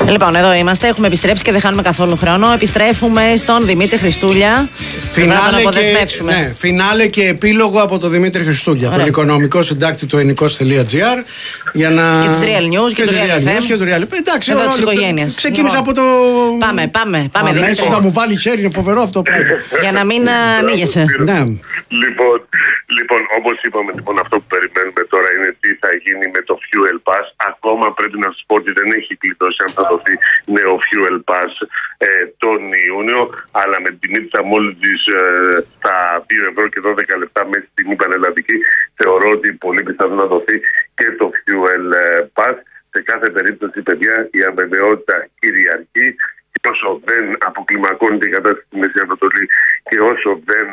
Λοιπόν, εδώ είμαστε. Έχουμε επιστρέψει και δεν χάνουμε καθόλου χρόνο. Επιστρέφουμε στον Δημήτρη Χριστούλια. Φινάλε και επίλογο από τον Δημήτρη Χριστούλια. Τον οικονομικό συντάκτη του ενικός.gr. Και τη Real News και του Real FM. Εντάξει, εδώ τη οικογένεια. Ξεκίνησα από το. Πάμε, Δημήτρη. Έτσι θα μου βάλει χέρι, είναι φοβερό αυτό. Για να μην ανοίγεσαι. Λοιπόν, όπως είπαμε, αυτό που περιμένουμε τώρα είναι τι θα γίνει με το Fuel Pass. Ακόμα πρέπει να σας πω ότι δεν έχει κλειδώσει αν θα δοθεί νέο Fuel Pass τον Ιούνιο, αλλά με την τιμή της αμόλυντης στα 2 ευρώ και 12 λεπτά μέσα στην τιμή πανελλαδική, θεωρώ ότι πολύ πιθανό να δοθεί και το Fuel Pass. Σε κάθε περίπτωση, παιδιά, η αβεβαιότητα κυριαρχεί και όσο δεν αποκλιμακώνεται η κατάσταση στη Μέση Ανατολή και όσο δεν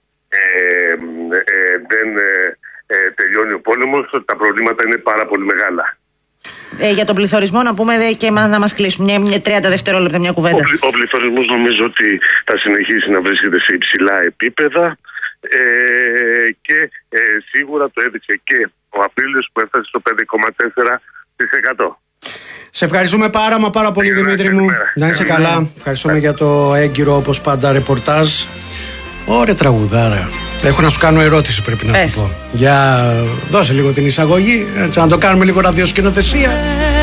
τελειώνει ο πόλεμος, τα προβλήματα είναι πάρα πολύ μεγάλα. Για τον πληθωρισμό να πούμε και να μας κλείσουμε μια 30 δευτερόλεπτα μια κουβέντα. Ο πληθωρισμός νομίζω ότι θα συνεχίσει να βρίσκεται σε υψηλά επίπεδα και σίγουρα το έδειξε και ο Απρίλιος που έφτασε στο 5,4%. Σε ευχαριστούμε πάρα πολύ, Δημήτρη μου. Να είσαι καλά. Ευχαριστούμε για το έγκυρο, όπως πάντα, ρεπορτάζ. Ωραία τραγουδάρα. Έχω να σου κάνω ερώτηση, πρέπει να σου πω. Για δώσε λίγο την εισαγωγή, έτσι, να το κάνουμε λίγο ραδιοσκηνοθεσία.